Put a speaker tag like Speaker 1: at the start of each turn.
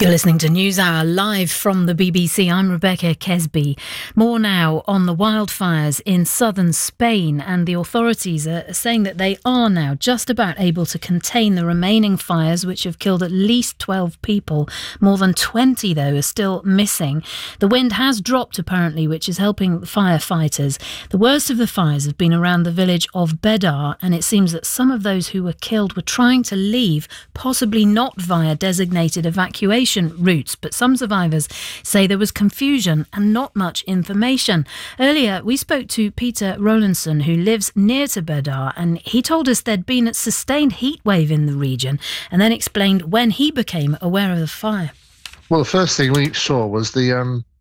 Speaker 1: You're listening to NewsHour live from the BBC. I'm Rebecca Kesby. More now on the wildfires in southern Spain, and the authorities are saying that they are now just about able to contain the remaining fires, which have killed at least 12 people. More than 20, though, are still missing. The wind has dropped, apparently, which is helping firefighters. The worst of the fires have been around the village of Bedar, and it seems that some of those who were killed were trying to leave, possibly not via designated evacuation routes, but some survivors say there was confusion and not much information. Earlier, we spoke to Peter Rowlandson, who lives near to Bedar, and he told us there'd been a sustained heat wave in the region, and then explained when he became aware of the fire.
Speaker 2: Well, the first thing we saw was the